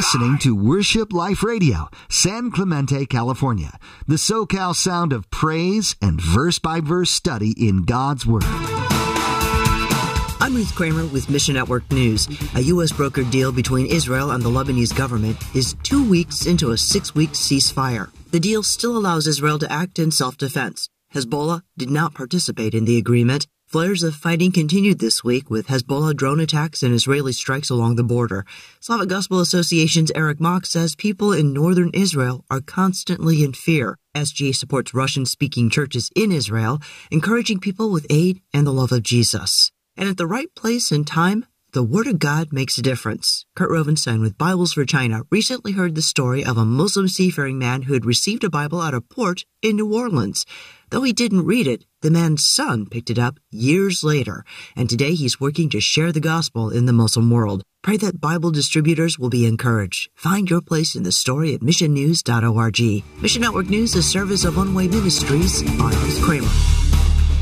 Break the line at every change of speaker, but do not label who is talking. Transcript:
listening to Worship Life Radio, San Clemente, California, the SoCal sound of praise and verse-by-verse study in God's Word.
I'm Ruth Kramer with Mission Network News. A U.S. brokered deal between Israel and the Lebanese government is 2 weeks into a 6-week ceasefire. The deal still allows Israel to act in self-defense. Hezbollah did not participate in the agreement. Flares of fighting continued this week with Hezbollah drone attacks and Israeli strikes along the border. Slavic Gospel Association's Eric Mock says people in northern Israel are constantly in fear. SGA supports Russian-speaking churches in Israel, encouraging people with aid and the love of Jesus. And at the right place and time, the Word of God makes a difference. Kurt Rovenstein with Bibles for China recently heard the story of a Muslim seafaring man who had received a Bible at a port in New Orleans. Though he didn't read it, the man's son picked it up years later, and today he's working to share the gospel in the Muslim world. Pray that Bible distributors will be encouraged. Find your place in the story at missionnews.org. Mission Network News, a service of One Way Ministries. I'm Ruth Kramer.